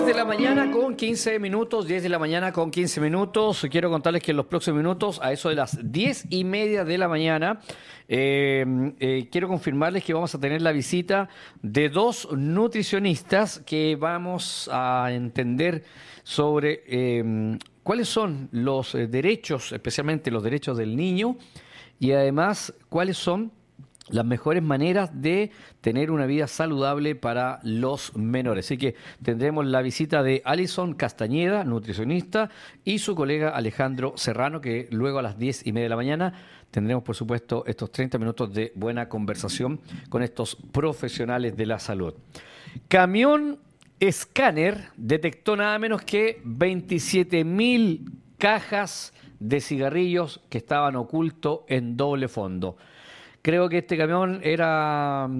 de la mañana con 15 minutos, 10 de la mañana con 15 minutos. Quiero contarles que en los próximos minutos, a eso de las 10:30 de la mañana, quiero confirmarles que vamos a tener la visita de dos nutricionistas que vamos a entender sobre cuáles son los derechos, especialmente los derechos del niño, y además cuáles son las mejores maneras de tener una vida saludable para los menores. Así que tendremos la visita de Alison Castañeda, nutricionista, y su colega Alejandro Serrano, que luego a las 10:30 de la mañana tendremos, por supuesto, estos 30 minutos de buena conversación con estos profesionales de la salud. Camión escáner detectó nada menos que 27.000 cajas de cigarrillos que estaban ocultos en doble fondo. Creo que este camión era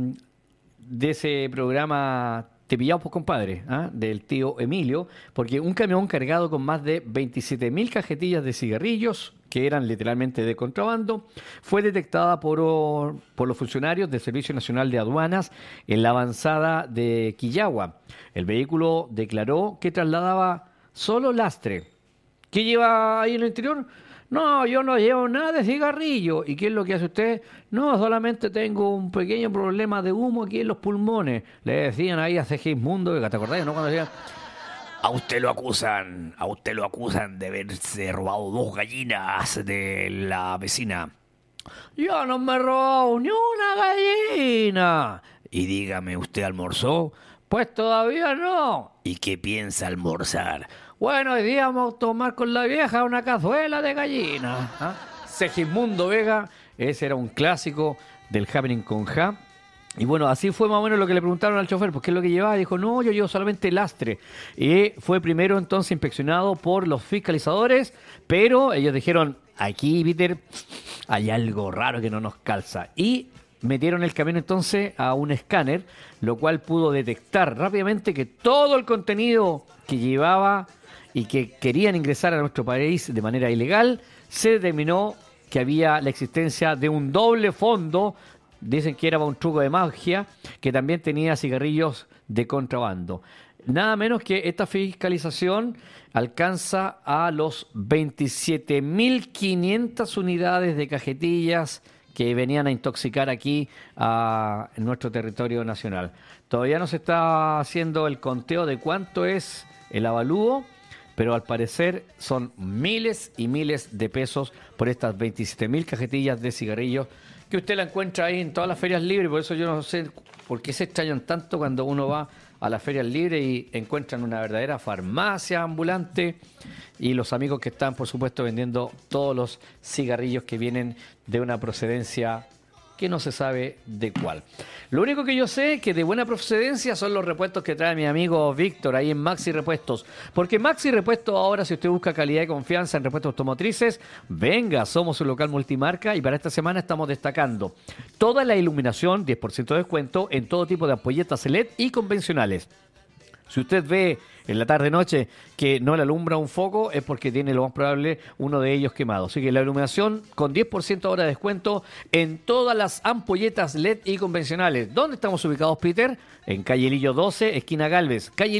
de ese programa Te pillamos, pues, compadre, del tío Emilio, porque un camión cargado con más de 27.000 cajetillas de cigarrillos, que eran literalmente de contrabando, fue detectada por los funcionarios del Servicio Nacional de Aduanas en la avanzada de Quillagua. El vehículo declaró que trasladaba solo lastre. ¿Qué lleva ahí en el interior? No, yo no llevo nada de cigarrillo. ¿Y qué es lo que hace usted? No, solamente tengo un pequeño problema de humo aquí en los pulmones. Le decían ahí a Segismundo, ¿te acordás, no? Cuando decían, a usted lo acusan de haberse robado 2 gallinas de la vecina. Yo no me he robado ni una gallina. Y dígame, ¿usted almorzó? Pues todavía no. ¿Y qué piensa almorzar? Bueno, hoy día vamos a tomar con la vieja una cazuela de gallina. Segismundo Vega, ese era un clásico del Happening con Ja. Y bueno, así fue más o menos lo que le preguntaron al chofer, pues qué es lo que llevaba. Dijo, no, yo llevo solamente lastre. Y fue primero entonces inspeccionado por los fiscalizadores, pero ellos dijeron, aquí, Peter, hay algo raro que no nos calza. Y metieron el camión entonces a un escáner, lo cual pudo detectar rápidamente que todo el contenido que llevaba y que querían ingresar a nuestro país de manera ilegal, se determinó que había la existencia de un doble fondo, dicen que era un truco de magia, que también tenía cigarrillos de contrabando. Nada menos que esta fiscalización alcanza a los 27.500 unidades de cajetillas que venían a intoxicar aquí en nuestro territorio nacional. Todavía no se está haciendo el conteo de cuánto es el avalúo, pero al parecer son miles y miles de pesos por estas 27.000 cajetillas de cigarrillos que usted la encuentra ahí en todas las ferias libres. Por eso yo no sé por qué se extrañan tanto cuando uno va a las ferias libres y encuentran una verdadera farmacia ambulante y los amigos que están, por supuesto, vendiendo todos los cigarrillos que vienen de una procedencia que no se sabe de cuál. Lo único que yo sé es que de buena procedencia son los repuestos que trae mi amigo Víctor ahí en Maxi Repuestos. Porque Maxi Repuestos ahora, si usted busca calidad y confianza en repuestos automotrices, venga, somos un local multimarca y para esta semana estamos destacando toda la iluminación, 10% de descuento en todo tipo de ampolletas LED y convencionales. Si usted ve en la tarde-noche que no le alumbra un foco, es porque tiene lo más probable uno de ellos quemado. Así que la iluminación con 10% ahora de descuento en todas las ampolletas LED y convencionales. ¿Dónde estamos ubicados, Peter? En calle Lillo 12, esquina Galvez. Calle